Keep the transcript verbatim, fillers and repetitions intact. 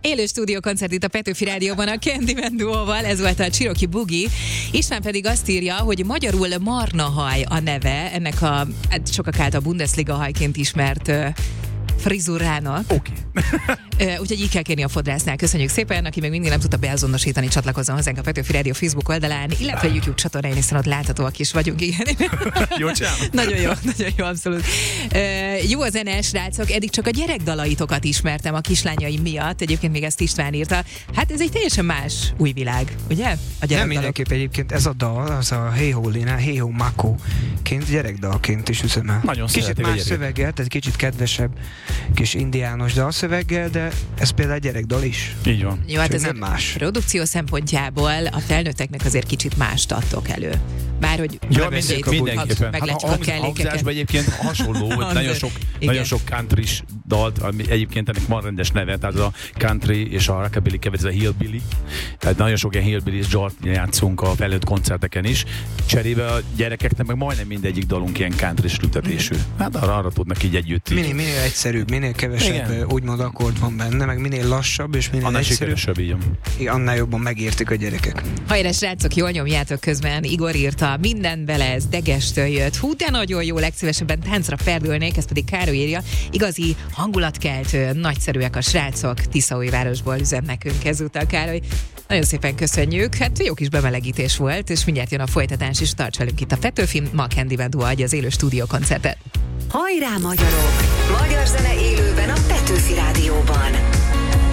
Élő stúdiókoncert itt a Petőfi Rádióban a Candyman duóval, ez volt a Cherokee Boogie. István pedig azt írja, hogy magyarul Marnahaj a neve, ennek a hát sokak által Bundesliga hajként ismert uh, frizurának. Oké. Okay. uh, úgyhogy így kell kérni a fodrásznál. Köszönjük szépen, aki még mindig nem tudta beazonosítani, csatlakozzon hozzánk a Petőfi Rádió Facebook oldalán, illetve a YouTube csatornáján, hiszen ott láthatóak is vagyunk, igen. Jó csinálom. Nagyon jó, nagyon jó, abszolút. Uh, jó a zene, srácok, eddig csak a gyerekdalaitokat ismertem a kislányaim miatt, egyébként még ezt István írta. Hát ez egy teljesen más új világ, ugye? A Nem mindenképp egyébként ez a dal, az a Hey Ho Lina, Hey Ho Mako-ként, gyerekdalként is üzemel. Nagyon kicsit szeretik a más gyerekek. szöveggel, tehát kicsit kedvesebb, kis indiános dalszöveggel, de ez például gyerekdal is. Így van. Jó, hát Csak ez nem más. produkció szempontjából a felnőtteknek azért kicsit mást adtok elő. Bárhogy Ja, mindenképp, minden, mindenképpen. meglátjuk Hát a a kellékeket. hangzásban egyébként hasonló, hogy nagyon sok, Igen. nagyon sok country-s dalt, ami egyébként ennek van rendes neve, tehát a country és a rockabilly kevered, ez a hillbilly. Tehát nagyon sok ilyen hillbilly és dzsart játszunk a felnőtt koncerteken is. Cserébe a gyerekeknek meg majdnem mindegyik dalunk ilyen country-s ültetésű. Hát arra, arra tudnak így együtt. Így. Minél, minél egyszerűbb, minél kevesebb Igen. úgymond akkord van benne, meg minél lassabb, és minél Annál egyszerűbb, sikeresebb, így van. annál jobban megértik a gyerekek. Hajrá, srácok, jól nyomjátok közben. Igor írta, minden bele, ez Degestől jött. Hú, de nagyon jó, legszívesebben táncra perdülnék, ez pedig Károly írja. Igazi hangulatkeltő, nagyszerűek a srácok. Tiszaújvárosból üzem nekünk ezúttal, Károly. Nagyon szépen köszönjük. Hát jó kis bemelegítés volt, és mindjárt jön a folytatás is. Tarts velünk itt a Petőfi, ma a Candyman duó adja az élő stúdiókoncertet. Hajrá, magyarok! Magyar zene élőben a Petőfi Rádióban.